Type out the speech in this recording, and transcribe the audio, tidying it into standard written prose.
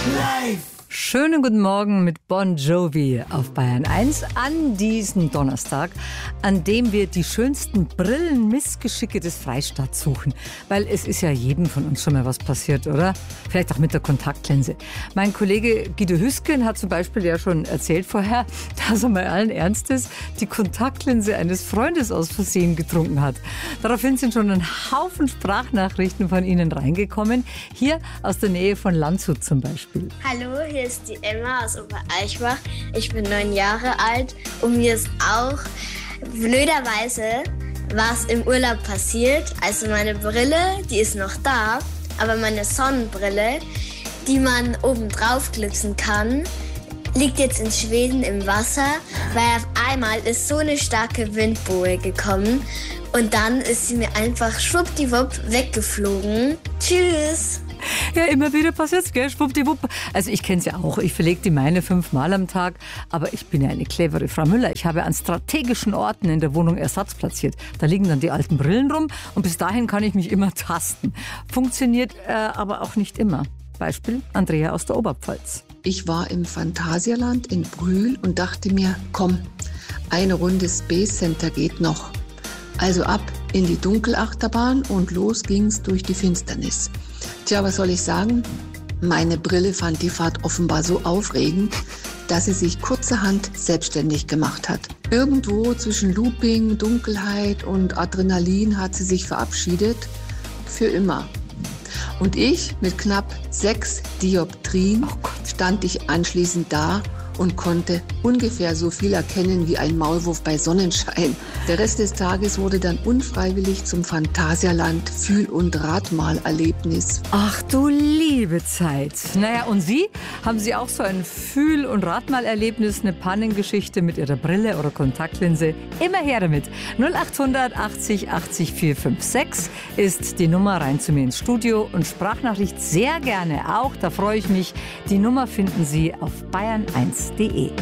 Schönen guten Morgen mit Bon Jovi auf Bayern 1 an diesem Donnerstag, an dem wir die schönsten Brillenmissgeschicke des Freistaats suchen. Weil es ist ja jedem von uns schon mal was passiert, oder? Vielleicht auch mit der Kontaktlinse. Mein Kollege Guido Hüsken hat zum Beispiel ja schon erzählt vorher, dass er mal allen Ernstes die Kontaktlinse eines Freundes aus Versehen getrunken hat. Daraufhin sind schon ein Haufen Sprachnachrichten von Ihnen reingekommen. Hier aus der Nähe von Landshut zum Beispiel. Hallo, hier ist die Emma aus Obereichbach. Ich bin 9 Jahre alt und mir ist auch blöderweise was im Urlaub passiert. Also meine Brille, die ist noch da, aber meine Sonnenbrille, die man oben drauf klipsen kann, liegt jetzt in Schweden im Wasser, weil auf einmal ist so eine starke Windboe gekommen und dann ist sie mir einfach schwuppdiwupp weggeflogen. Tschüss! Ja, immer wieder passiert's, gell? Schwuppdiwupp. Also ich kenne es ja auch. Ich verlege die meine 5-mal am Tag. Aber ich bin ja eine clevere Frau Müller. Ich habe an strategischen Orten in der Wohnung Ersatz platziert. Da liegen dann die alten Brillen rum und bis dahin kann ich mich immer tasten. Funktioniert aber auch nicht immer. Beispiel Andrea aus der Oberpfalz. Ich war im Phantasialand in Brühl und dachte mir, komm, eine Runde Space Center geht noch. Also ab in die Dunkelachterbahn und los ging's durch die Finsternis. Tja, was soll ich sagen? Meine Brille fand die Fahrt offenbar so aufregend, dass sie sich kurzerhand selbstständig gemacht hat. Irgendwo zwischen Looping, Dunkelheit und Adrenalin hat sie sich verabschiedet. Für immer. Und ich mit knapp 6 Dioptrien stand ich anschließend da und konnte ungefähr so viel erkennen wie ein Maulwurf bei Sonnenschein. Der Rest des Tages wurde dann unfreiwillig zum Phantasialand Fühl- und Ratmalerlebnis. Ach du liebe Zeit. Naja, und Sie? Haben Sie auch so ein Fühl- und Ratmalerlebnis, eine Pannengeschichte mit Ihrer Brille oder Kontaktlinse? Immer her damit. 0800 80 80 456 ist die Nummer rein zu mir ins Studio und Sprachnachricht sehr gerne auch. Da freue ich mich. Die Nummer finden Sie auf bayern1.de.